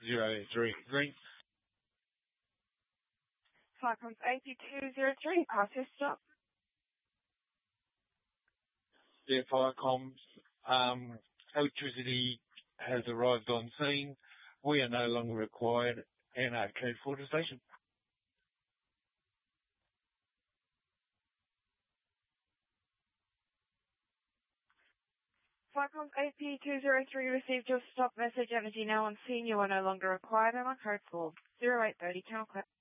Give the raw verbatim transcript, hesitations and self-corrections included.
zero three green. Falcons A P two zero three, pass your stop. Yeah, Firecoms, um, electricity has arrived on scene. We are no longer required and are code for the station. Falcons A P two zero three received your stop message. Energy now on scene. You are no longer required and are code for zero eight three zero. Channel